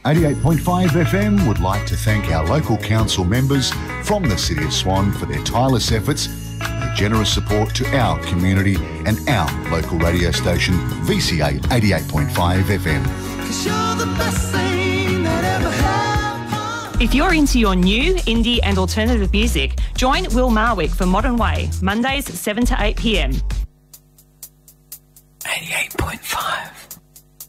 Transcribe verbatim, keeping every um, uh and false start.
eighty-eight point five F M would like to thank our local council members from the City of Swan for their tireless efforts and their generous support to our community and our local radio station, V C A eighty-eight point five F M. If you're into your new, indie and alternative music, join Will Marwick for Modern Way, Mondays seven to eight p m. eighty-eight point five